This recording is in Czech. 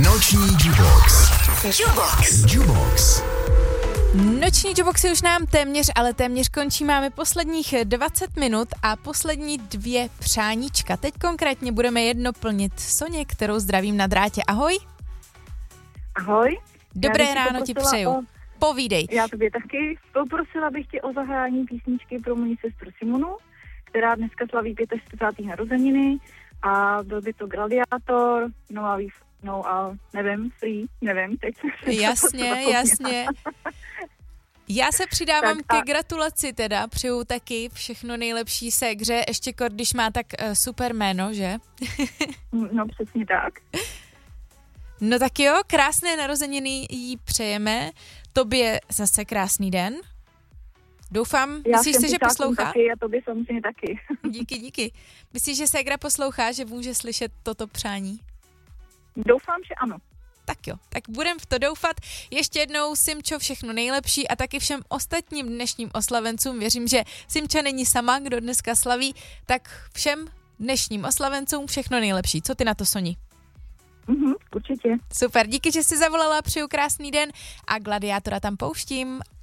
Noční Jukebox. Jukebox. Noční Jukeboxy už nám téměř končí. Máme posledních 20 minut a poslední 2 přáníčka. Teď konkrétně budeme jedno plnit Soně, kterou zdravím na drátě. Ahoj. Ahoj. Dobré ráno ti přeju. Povídej. Já tobě taky. Poprosila bych tě o zahrání písničky pro moji sestru Simonu, která dneska slaví 45. narozeniny a byl by to Gladiátor, nevím, teď jsem se Jasně. Já se přidávám ke gratulaci teda, přeju taky všechno nejlepší ségře, ještě když má tak super jméno, že? No přesně tak. No tak jo, krásné narozeniny jí přejeme, tobě zase krásný den. Doufám, myslíš si, že poslouchá? Taky a tobě samozřejmě taky. Díky. Myslíš, že ségra poslouchá, že může slyšet toto přání? Doufám, že ano. Tak jo, tak budem v to doufat. Ještě jednou, Simčo, všechno nejlepší a taky všem ostatním dnešním oslavencům. Věřím, že Simča není sama, kdo dneska slaví, tak všem dnešním oslavencům všechno nejlepší. Co ty na to, Soni? Určitě. Super, díky, že jsi zavolala, přeju krásný den a Gladiátora tam pouštím.